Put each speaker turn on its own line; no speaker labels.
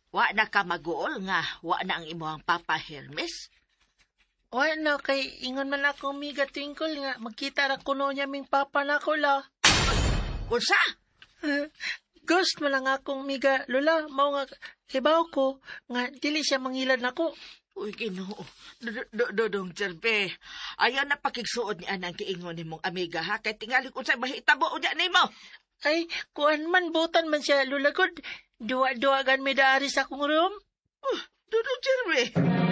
Wa na ka maguol nga, wa na ang imuhang Papa Hermes.
Na kay ingon man ako miga Twinkle nga magkita ra kuno niya ming papa nako la.
Unsa?
Ghost man lang akong miga lola mao nga hibaw ko nga dili siya mangilad nako.
Uy, Ginoo. Dodong Jerbe. Ayaw na pakigsuod ni anang kiingon ni mong amiga ha. Kay tingali kung sa'y mahitabo o dyan ni mo.
Ay, kuan man butan man siya lula god. Duwa-duwa gan may daari sa akong room.
Dodong Jerbe.